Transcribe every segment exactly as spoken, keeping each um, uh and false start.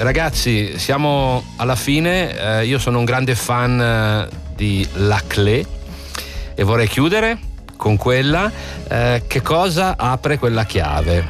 Ragazzi, siamo alla fine, eh, io sono un grande fan eh, di La Clé e vorrei chiudere con quella. Eh, che cosa apre quella chiave?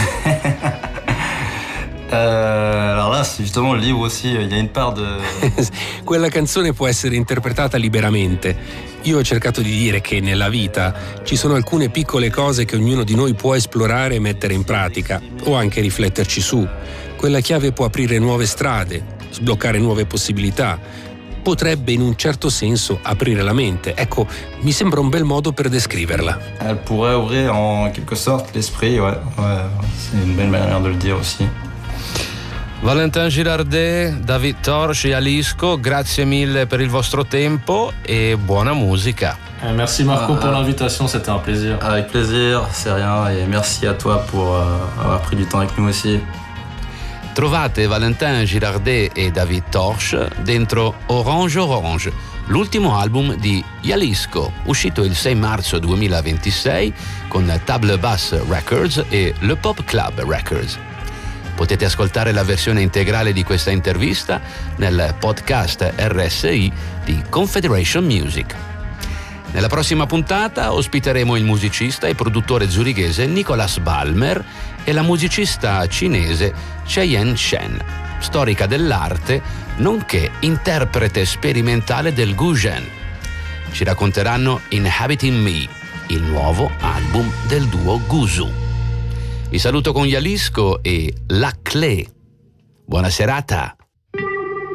Euh, alors là, c'est justement le livre aussi, il y a une part de... Quella canzone può essere interpretata liberamente. Io ho cercato di dire che nella vita ci sono alcune piccole cose che ognuno di noi può esplorare e mettere in pratica, o anche rifletterci su. Quella chiave può aprire nuove strade, sbloccare nuove possibilità, potrebbe in un certo senso aprire la mente. Ecco, mi sembra un bel modo per descriverla. Elle pourrait ouvrir en quelque sorte l'esprit, ouais, ouais, c'est une belle manière de le dire aussi. Valentin Girardet, David Torch et Jalisco, grazie mille per il vostro tempo e buona musica. Euh, merci Marco Ah, pour ah. l'invitation, c'était un plaisir. Avec plaisir, c'est rien, et merci à toi pour euh, avoir pris du temps avec nous aussi. Trovate Valentin Girardet e David Torch dentro Orange Orange, l'ultimo album di Jalisco, uscito il sei marzo duemilaventisei con Table Bass Records e Le Pop Club Records. Potete ascoltare la versione integrale di questa intervista nel podcast R S I di Confederation Music. Nella prossima puntata ospiteremo il musicista e produttore zurighese Nicolas Balmer e la musicista cinese Cheyenne Shen, storica dell'arte nonché interprete sperimentale del Guzheng. Ci racconteranno Inhabiting Me, il nuovo album del duo Guzu. Vi saluto con Jalisco e La Clé. Buona serata!